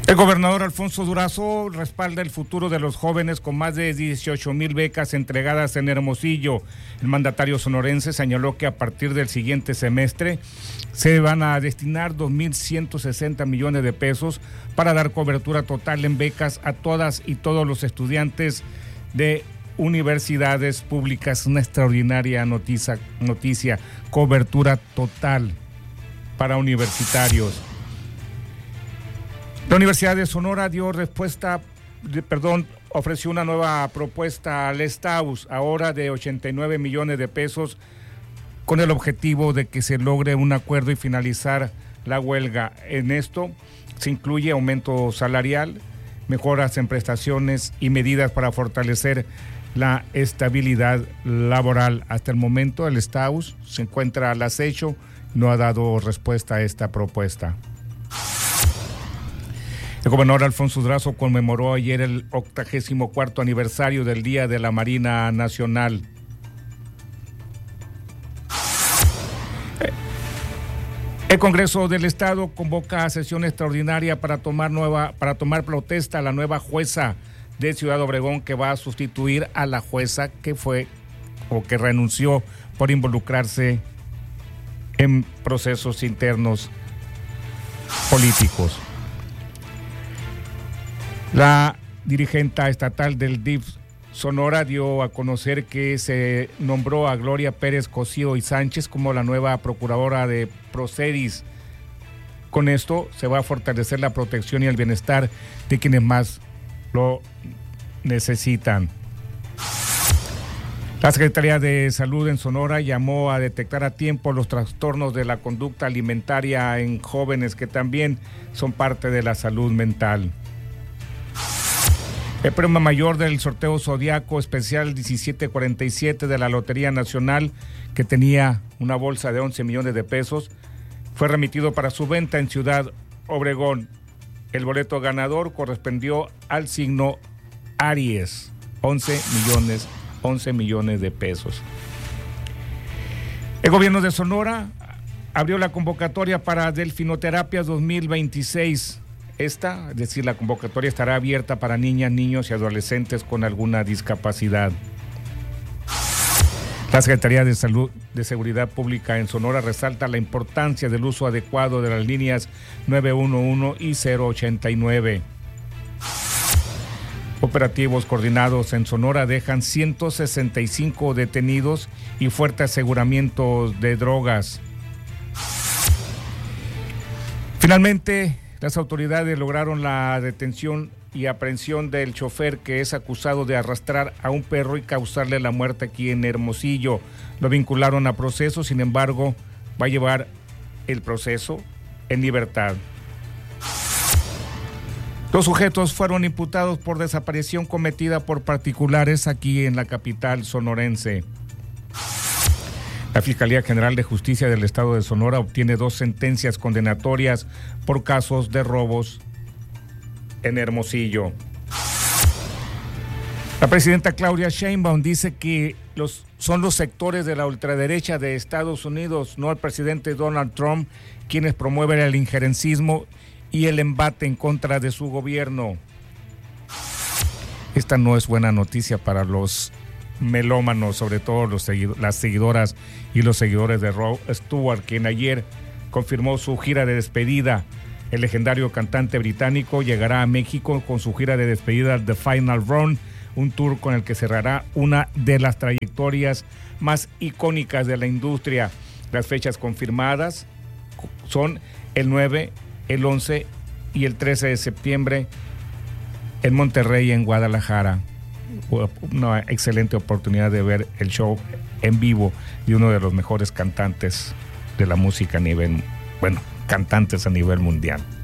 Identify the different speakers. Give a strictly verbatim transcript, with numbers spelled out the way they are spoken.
Speaker 1: El gobernador Alfonso Durazo respalda el futuro de los jóvenes con más de dieciocho mil becas entregadas en Hermosillo. El mandatario sonorense señaló que a partir del siguiente semestre se van a destinar dos mil ciento sesenta millones de pesos para dar cobertura total en becas a todas y todos los estudiantes de universidades públicas. Una extraordinaria noticia, noticia, cobertura total para universitarios. La Universidad de Sonora dio respuesta, de, perdón, ofreció una nueva propuesta al Estaus, ahora de ochenta y nueve millones de pesos, con el objetivo de que se logre un acuerdo y finalizar la huelga. En esto se incluye aumento salarial, mejoras en prestaciones y medidas para fortalecer la estabilidad laboral. Hasta el momento el Estaus se encuentra al acecho, no ha dado respuesta a esta propuesta. El gobernador Alfonso Durazo conmemoró ayer el octagésimo cuarto aniversario del Día de la Marina Nacional. El Congreso del Estado convoca a sesión extraordinaria para tomar nueva, para tomar protesta a la nueva jueza de Ciudad Obregón, que va a sustituir a la jueza que fue o que renunció por involucrarse en procesos internos políticos. La dirigente estatal del D I F Sonora dio a conocer que se nombró a Gloria Pérez Cosío y Sánchez como la nueva procuradora de Procedis. Con esto se va a fortalecer la protección y el bienestar de quienes más lo necesitan. La Secretaría de Salud en Sonora llamó a detectar a tiempo los trastornos de la conducta alimentaria en jóvenes, que también son parte de la salud mental. El premio mayor del sorteo Zodiaco Especial diecisiete cuarenta y siete de la Lotería Nacional, que tenía una bolsa de once millones de pesos, fue remitido para su venta en Ciudad Obregón. El boleto ganador correspondió al signo Aries, once millones, once millones de pesos. El gobierno de Sonora abrió la convocatoria para Delfinoterapias dos mil veintiséis. Esta, es decir, la convocatoria estará abierta para niñas, niños y adolescentes con alguna discapacidad. La Secretaría de Salud de Seguridad Pública en Sonora resalta la importancia del uso adecuado de las líneas nueve uno uno y cero ochenta y nueve. Operativos coordinados en Sonora dejan ciento sesenta y cinco detenidos y fuerte aseguramiento de drogas. Finalmente, las autoridades lograron la detención y aprehensión del chofer que es acusado de arrastrar a un perro y causarle la muerte aquí en Hermosillo. Lo vincularon a proceso, sin embargo, va a llevar el proceso en libertad. Los sujetos fueron imputados por desaparición cometida por particulares aquí en la capital sonorense. La Fiscalía General de Justicia del Estado de Sonora obtiene dos sentencias condenatorias por casos de robos en Hermosillo. La presidenta Claudia Sheinbaum dice que los, son los sectores de la ultraderecha de Estados Unidos, no el presidente Donald Trump, quienes promueven el injerencismo y el embate en contra de su gobierno. Esta no es buena noticia para los melómanos, sobre todo los seguid- las seguidoras y los seguidores de Rod Stewart, quien ayer confirmó su gira de despedida. El legendario cantante británico llegará a México con su gira de despedida The Final Run, un tour con el que cerrará una de las trayectorias más icónicas de la industria. Las fechas confirmadas son el nueve, el once y el trece de septiembre en Monterrey y en Guadalajara. Una excelente oportunidad de ver el show en vivo de uno de los mejores cantantes de la música a nivel, bueno, cantantes a nivel mundial.